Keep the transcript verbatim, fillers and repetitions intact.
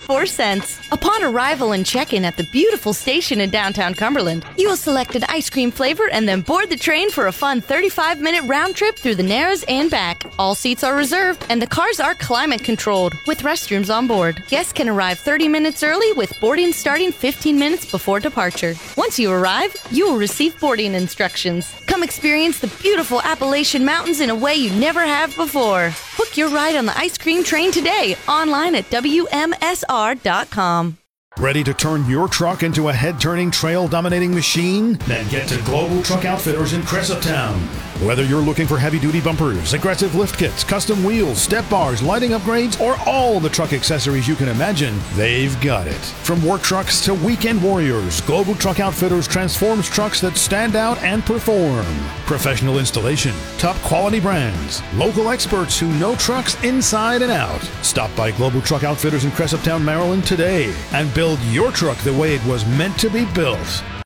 four cents. Upon arrival and check-in at the beautiful station in downtown Cumberland, you will select an ice cream flavor and then board the train for a fun thirty-five minute round trip through the Narrows and back. All seats are reserved and the cars are climate controlled with restrooms on board. Guests can arrive thirty minutes early with boarding starting fifteen minutes before departure. Once you arrive, you will receive boarding instructions. Come experience the beautiful Appalachian Mountains in a way you never have before. Book your ride on the ice cream train today online at W M S R dot com. Ready to turn your truck into a head-turning, trail-dominating machine? Then get to Global Truck Outfitters in Cresaptown. Whether you're looking for heavy-duty bumpers, aggressive lift kits, custom wheels, step bars, lighting upgrades, or all the truck accessories you can imagine, they've got it. From work trucks to weekend warriors, Global Truck Outfitters transforms trucks that stand out and perform. Professional installation, top quality brands, local experts who know trucks inside and out. Stop by Global Truck Outfitters in Cresaptown, Maryland today and build your truck the way it was meant to be built.